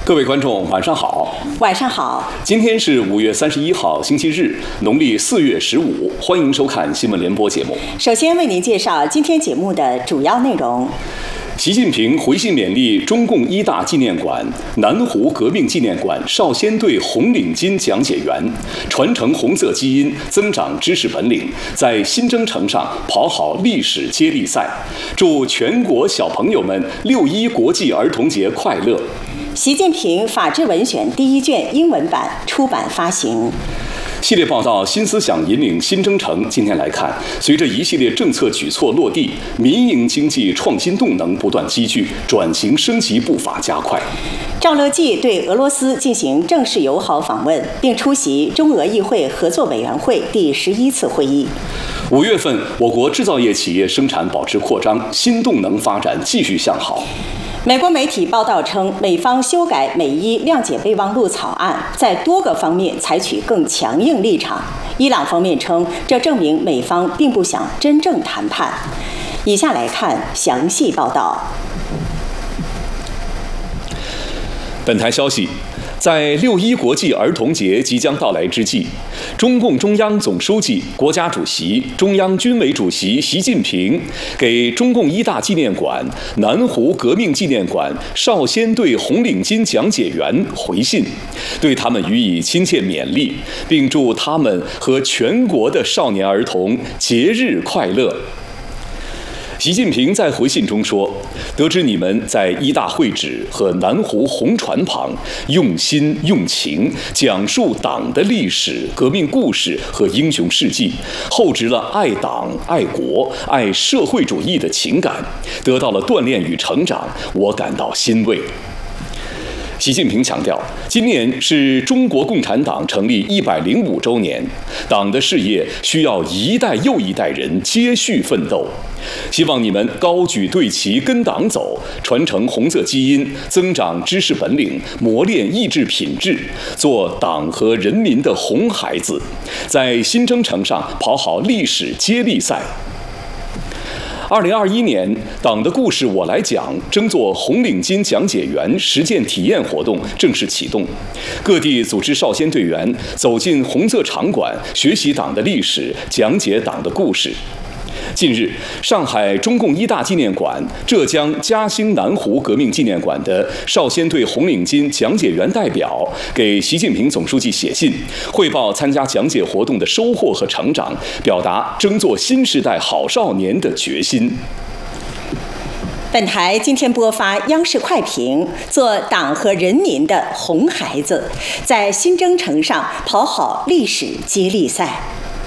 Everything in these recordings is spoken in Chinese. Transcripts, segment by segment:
各位观众，晚上好。 晚上好。 今天是5月31号，星期日，农历4月15。欢迎收看新闻联播节目。 首先为您介绍今天节目的主要内容。 习近平回信勉励中共一大纪念馆、南湖革命纪念馆少先队红领巾讲解员，传承红色基因，增长知识本领，在新征程上跑好历史接力赛。祝全国小朋友们6·1国际儿童节快乐。 习近平法治文选第一卷英文版出版发行。 系列报道新思想引领新征程。今天来看，随着一系列政策举措落地，民营经济创新动能不断积聚，转型升级步伐加快。 赵乐际对俄罗斯进行正式友好访问，并出席中俄议会合作委员会第11次会议。 5月份，我国制造业企业生产保持扩张，新动能发展继续向好。 美国媒体报道称，美方修改美伊谅解备忘录草案，在多个方面采取更强硬立场。伊朗方面称，这证明美方并不想真正谈判。以下来看详细报道。 本台消息，在6·1国际儿童节即将到来之际，中共中央总书记、国家主席、中央军委主席习近平给中共一大纪念馆、南湖革命纪念馆少先队红领巾讲解员回信，对他们予以亲切勉励，并祝他们和全国的少年儿童节日快乐。习近平在回信中说，得知你们在一大会址和南湖红船旁用心用情讲述党的历史、革命故事和英雄事迹，厚植了爱党、爱国、爱社会主义的情感，得到了锻炼与成长，我感到欣慰。习近平强调，今年是中国共产党成立105周年，党的事业需要一代又一代人接续奋斗。希望你们高举队旗跟党走，传承红色基因，增长知识本领，磨练意志品质，做党和人民的红孩子，在新征程上跑好历史接力赛。2021年，党的故事我来讲争做红领巾讲解员实践体验活动正式启动，各地组织少先队员走进红色场馆，学习党的历史，讲解党的故事。近日，上海中共一大纪念馆、浙江嘉兴南湖革命纪念馆的少先队红领巾讲解员代表给习近平总书记写信，汇报参加讲解活动的收获和成长，表达争做新时代好少年的决心。 本台今天播发央视快评，做党和人民的红孩子，在新征程上跑好历史接力赛。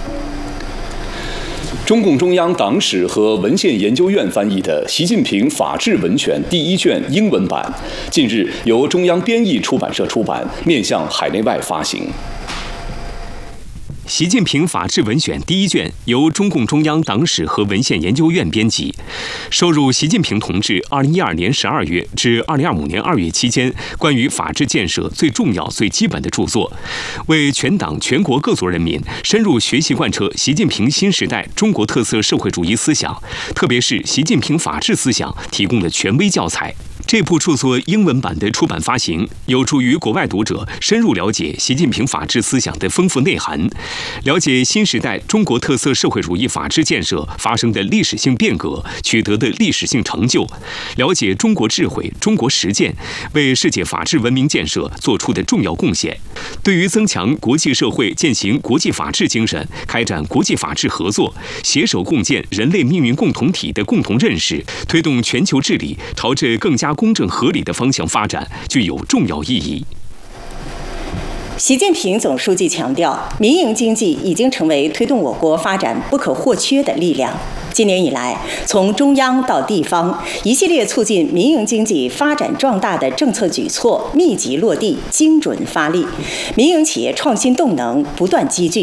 中共中央党史和文献研究院翻译的《习近平法治文选》第一卷英文版，近日由中央编译出版社出版，面向海内外发行。 习近平法治文选第一卷由中共中央党史和文献研究院编辑，收录习近平同志2012年12月至2025年2月期间关于法治建设最重要、最基本的著作，为全党全国各族人民深入学习贯彻习近平新时代中国特色社会主义思想，特别是习近平法治思想提供了权威教材。这部著作英文版的出版发行，有助于国外读者深入了解习近平法治思想的丰富内涵，了解新时代中国特色社会主义法治建设发生的历史性变革、取得的历史性成就，了解中国智慧、中国实践为世界法治文明建设做出的重要贡献，对于增强国际社会践行国际法治精神、开展国际法治合作、携手共建人类命运共同体的共同认识，推动全球治理朝着更加公正合理的方向发展，具有重要意义。 习近平总书记强调，民营经济已经成为推动我国发展不可或缺的力量。今年以来，从中央到地方，一系列促进民营经济发展壮大的政策举措密集落地、精准发力，民营企业创新动能不断积聚。